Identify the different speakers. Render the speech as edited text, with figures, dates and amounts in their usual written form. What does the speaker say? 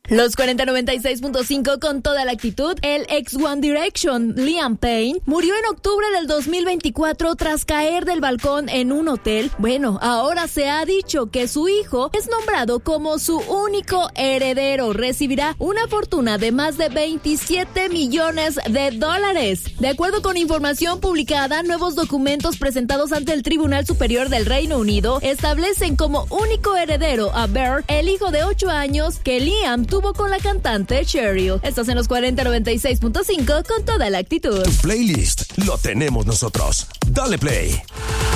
Speaker 1: Los 4096.5 con toda la actitud. El ex One Direction, Liam Payne, murió en octubre del 2024 tras caer del balcón en un hotel. Bueno, ahora se ha dicho que su hijo es nombrado como su único heredero. Recibirá una fortuna de más de $27 millones. De acuerdo con información publicada, nuevos documentos presentados ante el Tribunal Superior del Reino Unido establecen como único heredero a Bert, el hijo de 8 años que Liam tuvo con la cantante Cheryl. Estás en los 4096.5 con toda la actitud.
Speaker 2: Tu playlist lo tenemos nosotros. Dale play.